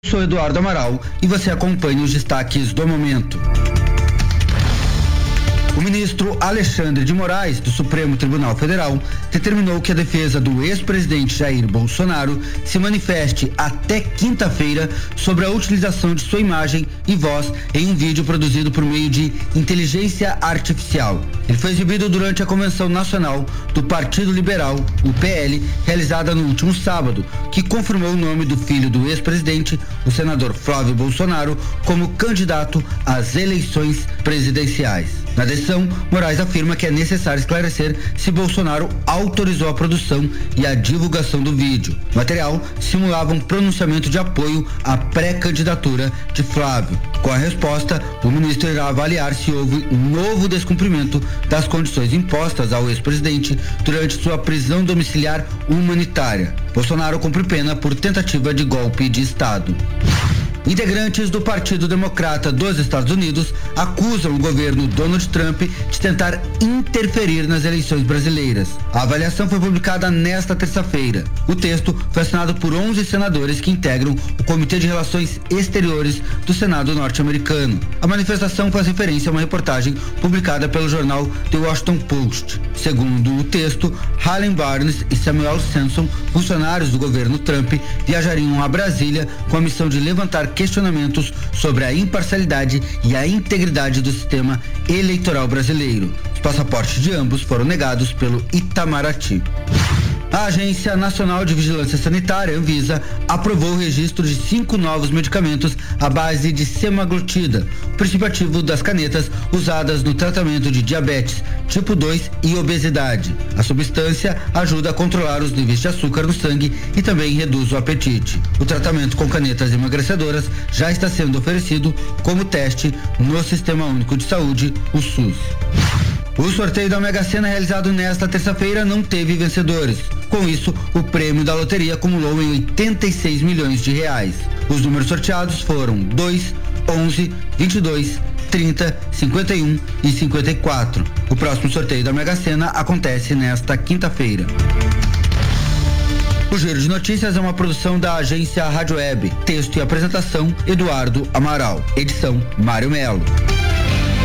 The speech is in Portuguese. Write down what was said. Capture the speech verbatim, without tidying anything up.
Sou Eduardo Amaral e você acompanha os destaques do momento. O ministro Alexandre de Moraes, do Supremo Tribunal Federal, determinou que a defesa do ex-presidente Jair Bolsonaro se manifeste até quinta-feira sobre a utilização de sua imagem e voz em um vídeo produzido por meio de inteligência artificial. Ele foi exibido durante a Convenção Nacional do Partido Liberal, o P L, realizada no último sábado, que confirmou o nome do filho do ex-presidente, o senador Flávio Bolsonaro, como candidato às eleições presidenciais. Na decisão, Moraes afirma que é necessário esclarecer se Bolsonaro autorizou a produção e a divulgação do vídeo. O material simulava um pronunciamento de apoio à pré-candidatura de Flávio. Com a resposta, o ministro irá avaliar se houve um novo descumprimento das condições impostas ao ex-presidente durante sua prisão domiciliar humanitária. Bolsonaro cumpre pena por tentativa de golpe de Estado. Integrantes do Partido Democrata dos Estados Unidos acusam o governo Donald Trump de tentar interferir nas eleições brasileiras. A avaliação foi publicada nesta terça-feira. O texto foi assinado por onze senadores que integram o Comitê de Relações Exteriores do Senado norte-americano. A manifestação faz referência a uma reportagem publicada pelo jornal The Washington Post. Segundo o texto, Harlan Barnes e Samuel Sanson, funcionários do governo Trump, viajariam a Brasília com a missão de levantar questionamentos sobre a imparcialidade e a integridade do sistema eleitoral brasileiro. Os passaportes de ambos foram negados pelo Itamaraty. A Agência Nacional de Vigilância Sanitária, Anvisa, aprovou o registro de cinco novos medicamentos à base de semaglutida, o princípio ativo das canetas usadas no tratamento de diabetes tipo dois e obesidade. A substância ajuda a controlar os níveis de açúcar no sangue e também reduz o apetite. O tratamento com canetas emagrecedoras já está sendo oferecido como teste no Sistema Único de Saúde, o SUS. O sorteio da Mega Sena realizado nesta terça-feira não teve vencedores. Com isso, o prêmio da loteria acumulou em oitenta e seis milhões de reais. Os números sorteados foram dois, onze, vinte e dois, trinta, cinquenta e um e cinquenta e quatro. O próximo sorteio da Mega Sena acontece nesta quinta-feira. O Giro de Notícias é uma produção da agência Rádio Web. Texto e apresentação, Eduardo Amaral. Edição, Mário Melo.